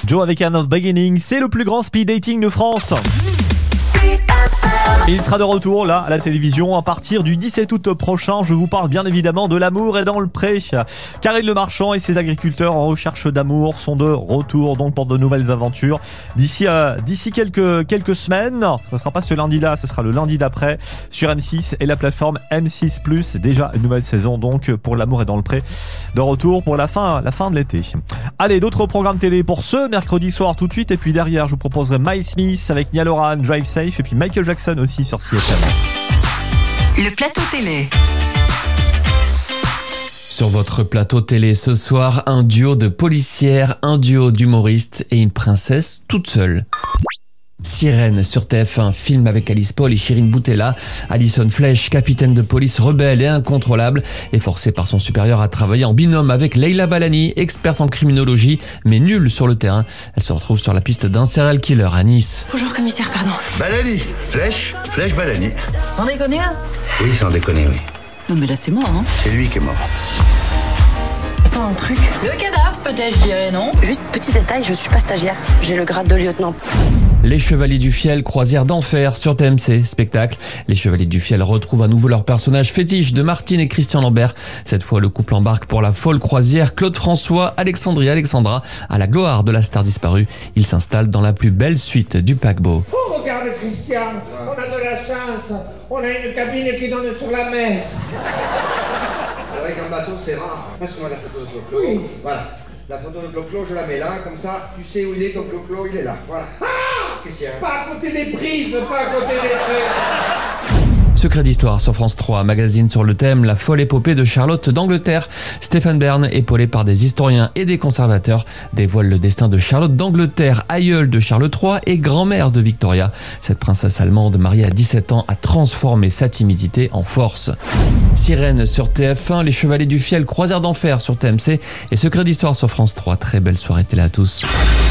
Joe avec un Beginning, c'est le plus grand speed dating de France. Et il sera de retour là à la télévision à partir du 17 août prochain. Je vous parle bien évidemment de L'amour est dans le pré. Karine Le Marchand et ses agriculteurs en recherche d'amour sont de retour donc pour de nouvelles aventures. D'ici quelques semaines, ça sera pas ce lundi-là, ce sera le lundi d'après sur M6 et la plateforme M6+. Déjà une nouvelle saison donc pour L'amour est dans le pré. De retour pour la fin de l'été. Allez, d'autres programmes télé pour ce mercredi soir tout de suite. Et puis derrière, je vous proposerai Miles Smith avec Niall Horan, Drive Safe et puis Michael Jackson aussi sur CFM. Le plateau télé. Sur votre plateau télé ce soir, un duo de policières, un duo d'humoristes et une princesse toute seule. Sirène sur TF1, film avec Alice Paul et Shirin Boutella. Alison Flech, capitaine de police rebelle et incontrôlable, est forcée par son supérieur à travailler en binôme avec Leila Balani, experte en criminologie, mais nulle sur le terrain. Elle se retrouve sur la piste d'un serial killer à Nice. Bonjour commissaire, pardon. Balani, Flech Balani. Sans déconner, hein? Oui, sans déconner, oui. Non mais là c'est mort, hein? C'est lui qui est mort. Sans un truc. Le cadavre, peut-être, je dirais, non? Juste petit détail, je suis pas stagiaire. J'ai le grade de lieutenant. Les Chevaliers du Fiel, croisière d'enfer sur TMC, spectacle. Les Chevaliers du Fiel retrouvent à nouveau leur personnage fétiche de Martine et Christian Lambert. Cette fois, le couple embarque pour la folle croisière Claude François, Alexandra, à la gloire de la star disparue. Ils s'installent dans la plus belle suite du paquebot. Oh, regarde Christian, on a de la chance. On a une cabine qui donne sur la mer. Avec un bateau, c'est rare. Passe-moi la photo de Clo-Clo. Oui. Voilà. La photo de Clo-Clo, je la mets là, comme ça, tu sais où il est, ton Clo-Clo, il est là. Voilà. Christian. Pas à côté des prises, pas à côté des prises. Secret d'histoire sur France 3, magazine sur le thème La folle épopée de Charlotte d'Angleterre. Stéphane Bern, épaulé par des historiens et des conservateurs, dévoile le destin de Charlotte d'Angleterre, aïeule de Charles III et grand-mère de Victoria. Cette princesse allemande mariée à 17 ans a transformé sa timidité en force. Sirène sur TF1, Les Chevaliers du Fiel, croisière d'enfer sur TMC et Secret d'histoire sur France 3. Très belle soirée télé à tous.